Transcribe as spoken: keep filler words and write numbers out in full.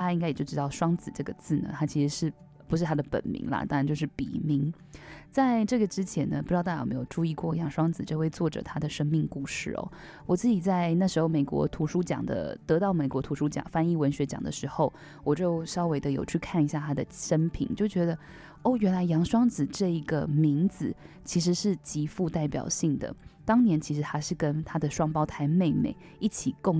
家应该也就知道双子这个字呢，它其实是不是他的本名啦，当然就是笔名。在这个之前呢，不知道大家有没有注意过杨双子这位作者他的生命故事哦。我自己在那时候美国图书奖的得到美国图书奖翻译文学奖的时候，我就稍微的有去看一下他的生平，就觉得哦，原来杨双子这一个名字其实是极富代表性的。当年其实他是跟他的双胞胎妹妹一起共